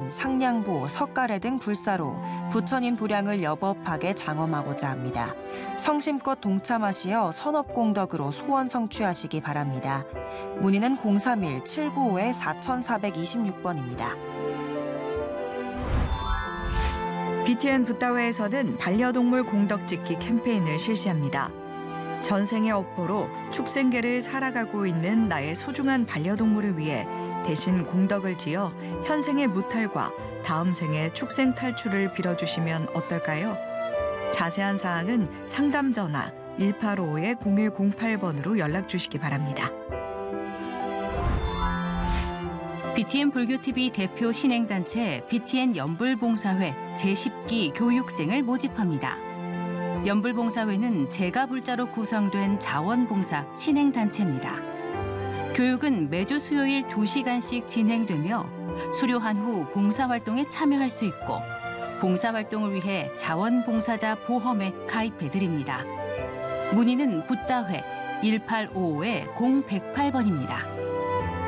산, 상량보, 석가래 등 불사로 부처님 도량을 여법하게 장엄하고자 합니다. 성심껏 동참하시어 선업공덕으로 소원 성취하시기 바랍니다. 문의는 031-795-4426번입니다. BTN 붓다회에서는 반려동물 공덕짓기 캠페인을 실시합니다. 전생의 업보로 축생계를 살아가고 있는 나의 소중한 반려동물을 위해 대신 공덕을 지어 현생의 무탈과 다음 생의 축생 탈출을 빌어주시면 어떨까요? 자세한 사항은 상담 전화 1855-0108번으로 연락 주시기 바랍니다. BTN 불교TV 대표 신행단체 BTN 연불봉사회 제10기 교육생을 모집합니다. 연불봉사회는 제가불자로 구성된 자원봉사 신행단체입니다. 교육은 매주 수요일 2시간씩 진행되며 수료한 후 봉사활동에 참여할 수 있고 봉사활동을 위해 자원봉사자 보험에 가입해드립니다. 문의는 붓다회 1855-0108번입니다.